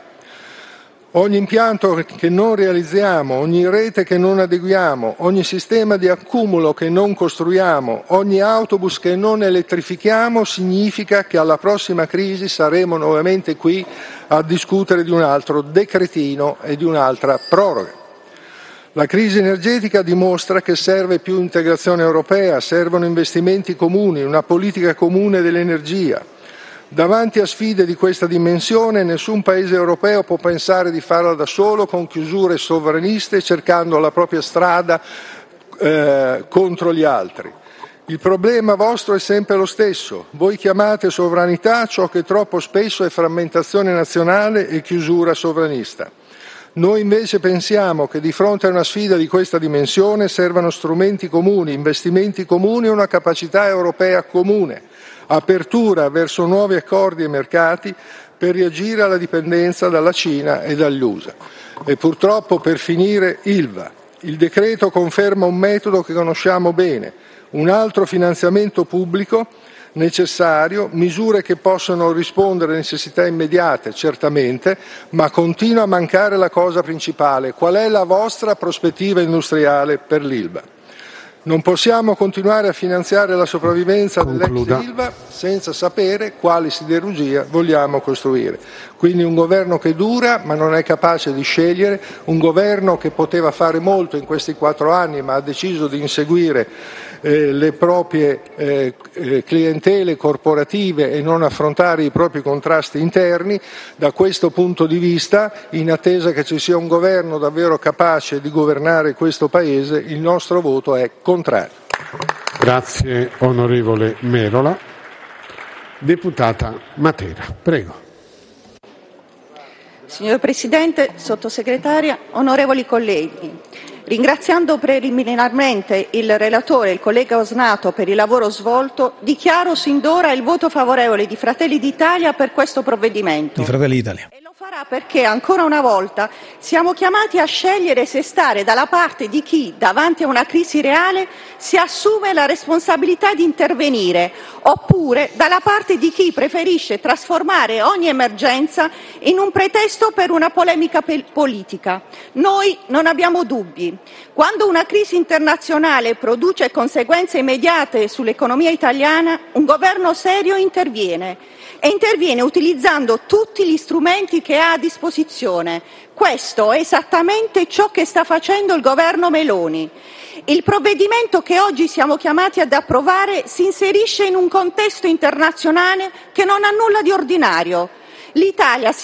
Ogni impianto che non realizziamo, ogni rete che non adeguiamo, ogni sistema di accumulo che non costruiamo, ogni autobus che non elettrifichiamo significa che alla prossima crisi saremo nuovamente qui a discutere di un altro decretino e di un'altra proroga. La crisi energetica dimostra che serve più integrazione europea, servono investimenti comuni, una politica comune dell'energia. Davanti a sfide di questa dimensione nessun Paese europeo può pensare di farla da solo con chiusure sovraniste cercando la propria strada eh, contro gli altri. Il problema vostro è sempre lo stesso. Voi chiamate sovranità ciò che troppo spesso è frammentazione nazionale e chiusura sovranista. Noi invece pensiamo che di fronte a una sfida di questa dimensione servano strumenti comuni, investimenti comuni e una capacità europea comune, apertura verso nuovi accordi e mercati per reagire alla dipendenza dalla Cina e dagli U S A. E purtroppo, per finire, Ilva. Il decreto conferma un metodo che conosciamo bene, un altro finanziamento pubblico necessario, misure che possono rispondere a necessità immediate, certamente, ma continua a mancare la cosa principale. Qual è la vostra prospettiva industriale per l'Ilva? Non possiamo continuare a finanziare la sopravvivenza dell'ex Ilva senza sapere quale siderurgia vogliamo costruire. Quindi un governo che dura ma non è capace di scegliere, un governo che poteva fare molto in questi quattro anni ma ha deciso di inseguire eh, le proprie eh, clientele corporative e non affrontare i propri contrasti interni. Da questo punto di vista, in attesa che ci sia un governo davvero capace di governare questo Paese, il nostro voto è contrario. Grazie onorevole Merola. Deputata Matera, prego. Signor Presidente, Sottosegretaria, onorevoli colleghi, ringraziando preliminarmente il relatore, il collega Osnato, per il lavoro svolto, dichiaro sin d'ora il voto favorevole di Fratelli d'Italia per questo provvedimento. Di Fratelli d'Italia. E lo farà Perché ancora una volta siamo chiamati a scegliere se stare dalla parte di chi, davanti a una crisi reale, si assume la responsabilità di intervenire, oppure dalla parte di chi preferisce trasformare ogni emergenza in un pretesto per una polemica politica. Noi non abbiamo dubbi. Quando una crisi internazionale produce conseguenze immediate sull'economia italiana, un governo serio interviene. E interviene utilizzando tutti gli strumenti che ha a disposizione. Questo è esattamente ciò che sta facendo il governo Meloni. Il provvedimento che oggi siamo chiamati ad approvare si inserisce in un contesto internazionale che non ha nulla di ordinario. L'Italia si